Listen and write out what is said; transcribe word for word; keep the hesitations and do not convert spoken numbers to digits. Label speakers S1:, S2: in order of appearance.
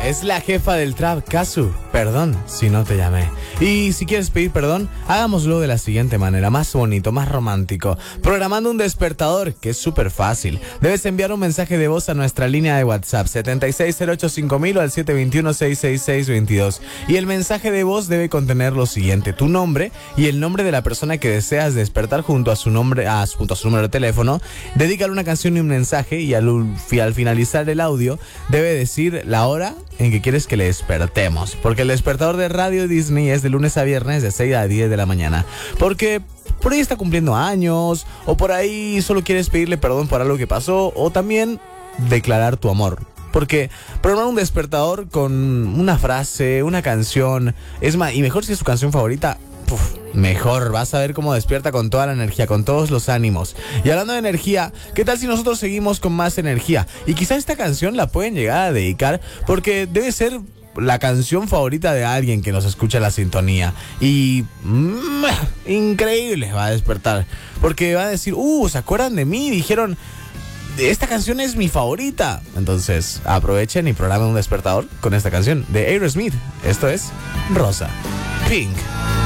S1: es la jefa del trap, Kazu. Perdón si no te llamé. Y si quieres pedir perdón, hagámoslo de la siguiente manera, más bonito, más romántico. Programando un despertador, que es súper fácil. Debes enviar un mensaje de voz a nuestra línea de WhatsApp siete seis cero ocho cinco mil o al siete dos uno seis seis seis dos dos. Y el mensaje de voz debe contener lo siguiente: tu nombre y el nombre de la persona que deseas despertar junto a su nombre, a, junto a su número de teléfono. Dedícale una canción y un mensaje, y al, al finalizar el audio debe decir la hora en que quieres que le despertemos, porque el despertador de Radio Disney es de lunes a viernes de seis a diez de la mañana, porque por ahí está cumpliendo años, o por ahí solo quieres pedirle perdón por algo que pasó, o también declarar tu amor. Porque programar un despertador con una frase, una canción, es más, y mejor si es su canción favorita, puf, mejor, vas a ver cómo despierta con toda la energía, con todos los ánimos. Y hablando de energía, ¿qué tal si nosotros seguimos con más energía? Y quizá esta canción la pueden llegar a dedicar porque debe ser la canción favorita de alguien que nos escucha la sintonía. Y mmm, increíble, va a despertar. Porque va a decir, uh, ¿se acuerdan de mí? Dijeron, esta canción es mi favorita. Entonces aprovechen y programen un despertador con esta canción de Aerosmith. Esto es Rosa, Pink.